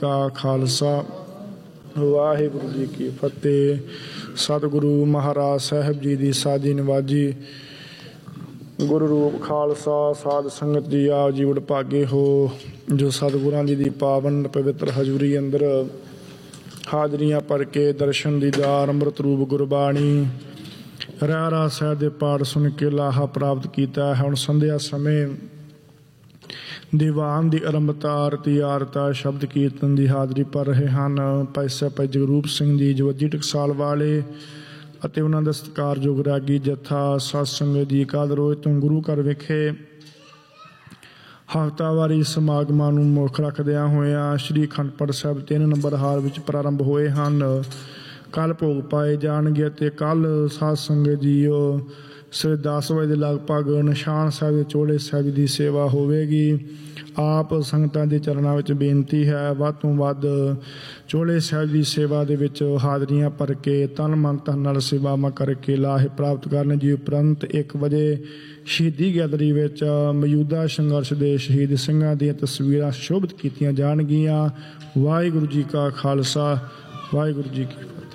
का खालसा वाहिगुरू जी की फतेह। सतगुरु महाराज साहब जी की साजी नवाजी। गुरु रूप खालसा साध संगत जी आओ जी वडभागे हो जो सतगुरां जी की पावन पवित्र हजूरी अंदर हाजरियां भर के दर्शन दीदार अमृत रूप गुरबाणी रहरास साहिब दे पाठ सुन के लाहा प्राप्त किया है। हुण संध्या समय दीवान की आरंभता आरती आरता शब्द कीर्तन की हाजरी भर रहे हैं। भाई साहब भाई जगरूप सिंह जी जवज्जी टकसाल वाले ਅਤੇ ਉਹਨਾਂ ਦਾ ਸਤਿਕਾਰਯੋਗ ਰਾਗੀ ਜਥਾ ਸਾਧ ਸੰਗਤ ਜੀ ਕਾਲ ਰੋਜ਼ ਤੋਂ ਗੁਰੂ ਘਰ ਵਿਖੇ ਹਫ਼ਤਾਵਾਰੀ ਸਮਾਗਮਾਂ ਨੂੰ ਮੁੱਖ ਰੱਖਦਿਆਂ ਹੋਇਆਂ ਸ਼੍ਰੀ ਅਖੰਡ ਪਾਠ ਸਾਹਿਬ 3 ਨੰਬਰ ਹਾਲ ਵਿੱਚ ਪ੍ਰਾਰੰਭ ਹੋਏ ਹਨ। ਕੱਲ੍ਹ ਭੋਗ ਪਾਏ ਜਾਣਗੇ ਅਤੇ ਕੱਲ੍ਹ ਸਾਧ ਸੰਗਤ ਜੀਓ ਸਵੇਰੇ 10 ਵਜੇ ਦੇ ਲਗਭਗ ਨਿਸ਼ਾਨ ਸਾਹਿਬ ਦੇ ਚੋਲੇ ਸਾਹਿਬ ਦੀ ਸੇਵਾ ਹੋਵੇਗੀ। ਆਪ ਸੰਗਤਾਂ ਦੇ ਚਰਨਾਂ ਵਿੱਚ ਬੇਨਤੀ ਹੈ ਵੱਧ ਤੋਂ ਵੱਧ ਚੋਲੇ ਸਾਹਿਬ ਦੀ ਸੇਵਾ ਦੇ ਵਿੱਚ ਹਾਜ਼ਰੀਆਂ ਭਰ ਕੇ ਤਨ ਮਨ ਧਨ ਨਾਲ ਸੇਵਾਵਾਂ ਕਰਕੇ ਲਾਹੇ ਪ੍ਰਾਪਤ ਕਰਨ ਜੀ। ਉਪਰੰਤ 1 ਵਜੇ ਸ਼ਹੀਦੀ ਗੈਲਰੀ ਵਿੱਚ ਮੌਜੂਦਾ ਸੰਘਰਸ਼ ਦੇ ਸ਼ਹੀਦ ਸਿੰਘਾਂ ਦੀਆਂ ਤਸਵੀਰਾਂ ਸ਼ੋਭਿਤ ਕੀਤੀਆਂ ਜਾਣਗੀਆਂ। ਵਾਹਿਗੁਰੂ ਜੀ ਕਾ ਖਾਲਸਾ ਵਾਹਿਗੁਰੂ ਜੀ ਕੀ ਫਤਿਹ।